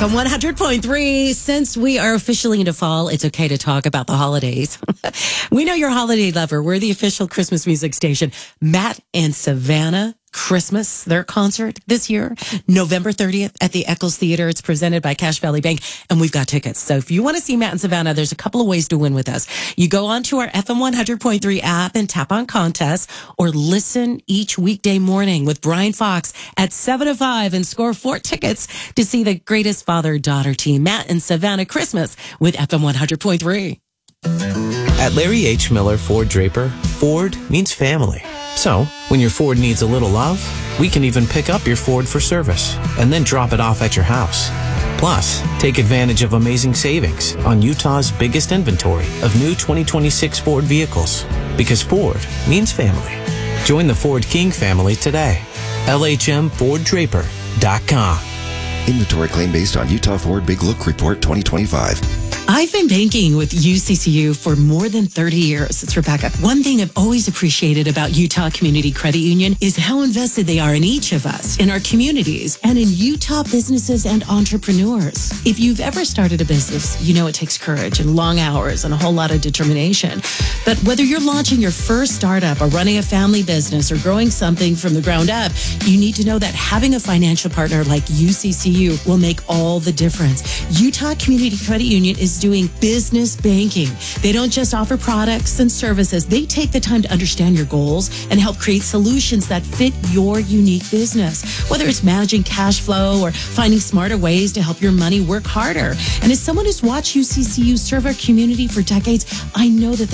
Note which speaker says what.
Speaker 1: FM 100.3. Since we are officially into fall, it's okay to talk about the holidays. We know you're a holiday lover. We're the official Christmas music station. Matt and Savannah Christmas, their concert this year, November 30th at the Eccles Theater. It's presented by Cache Valley Bank, and we've got tickets. So if you want to see Matt and Savannah, there's a couple of ways to win with us. You go onto our FM 100.3 app and tap on contests, or listen each weekday morning with Brian Fox at 7 to 5 and score 4 tickets to see the greatest father-daughter team, Matt and Savannah Christmas with FM 100.3.
Speaker 2: At Larry H. Miller Ford Draper, Ford means family. So, when your Ford needs a little love, we can even pick up your Ford for service and then drop it off at your house. Plus, take advantage of amazing savings on Utah's biggest inventory of new 2026 Ford vehicles. Because Ford means family. Join the Ford King family today. LHMFordDraper.com.
Speaker 3: Inventory claim based on Utah Ford Big Look Report 2025.
Speaker 1: I've been banking with UCCU for more than 30 years. It's Rebecca. One thing I've always appreciated about Utah Community Credit Union is how invested they are in each of us, in our communities, and in Utah businesses and entrepreneurs. If you've ever started a business, you know it takes courage and long hours and a whole lot of determination. But whether you're launching your first startup or running a family business or growing something from the ground up, you need to know that having a financial partner like UCCU will make all the difference. Utah Community Credit Union is doing business banking. They don't just offer products and services. They take the time to understand your goals and help create solutions that fit your unique business. Whether it's managing cash flow or finding smarter ways to help your money work harder. And as someone who's watched UCCU serve our community for decades, I know that